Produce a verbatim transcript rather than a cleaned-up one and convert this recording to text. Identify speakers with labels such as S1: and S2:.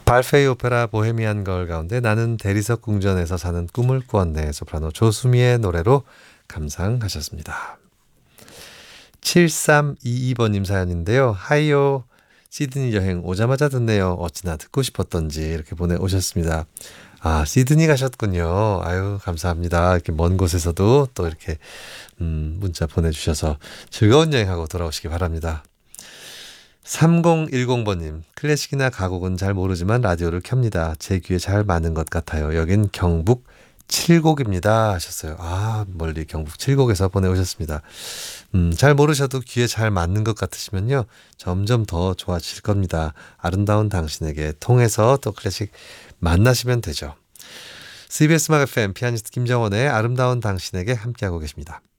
S1: 발페이 오페라 보헤미안 거울 가운데 나는 대리석 궁전에서 사는 꿈을 꾸었네. 소프라노 조수미의 노래로 감상하셨습니다. 칠삼이이 번님 사연인데요. 하이요. 시드니 여행 오자마자 듣네요. 어찌나 듣고 싶었던지 이렇게 보내오셨습니다. 아, 시드니 가셨군요. 아유, 감사합니다. 이렇게 먼 곳에서도 또 이렇게 음, 문자 보내주셔서 즐거운 여행하고 돌아오시기 바랍니다. 삼공일공 번님, 클래식이나 가곡은 잘 모르지만 라디오를 켭니다. 제 귀에 잘 맞는 것 같아요. 여긴 경북 칠곡입니다. 하셨어요. 아, 멀리 경북 칠곡에서 보내오셨습니다. 음, 잘 모르셔도 귀에 잘 맞는 것 같으시면요. 점점 더 좋아지실 겁니다. 아름다운 당신에게 통해서 또 클래식 만나시면 되죠. 씨비에스 음악 에프엠 피아니스트 김정원의 아름다운 당신에게 함께하고 계십니다.